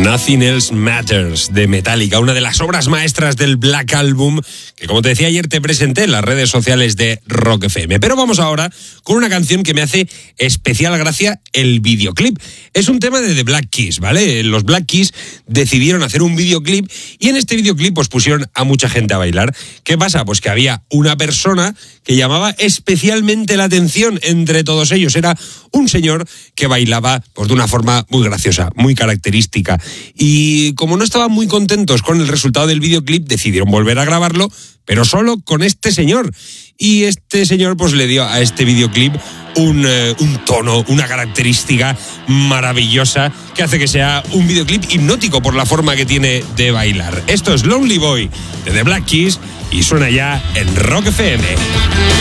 Nothing Else Matters de Metallica, una de las obras maestras del Black Album que, como te decía ayer, te presenté en las redes sociales de Rock FM. Pero vamos ahora con una canción que me hace especial gracia el videoclip. Es un tema de The Black Keys, ¿vale? Los Black Keys decidieron hacer un videoclip y en este videoclip pues pusieron a mucha gente a bailar. ¿Qué pasa? Pues que había una persona que llamaba especialmente la atención entre todos ellos. Era un señor que bailaba pues de una forma muy graciosa, muy característica. Y como no estaban muy contentos con el resultado del videoclip, decidieron volver a grabarlo, pero solo con este señor. Y este señor pues le dio a este videoclip un tono, una característica maravillosa que hace que sea un videoclip hipnótico por la forma que tiene de bailar. Esto es Lonely Boy de The Black Keys y suena ya en Rock FM.